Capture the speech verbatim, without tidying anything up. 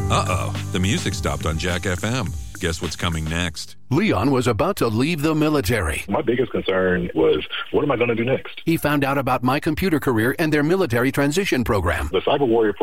Uh-oh, the music stopped on Jack F M. Guess what's coming next? Leon was about to leave the military. My biggest concern was, what am I going to do next? He found out about My Computer Career and their military transition program. The Cyber Warrior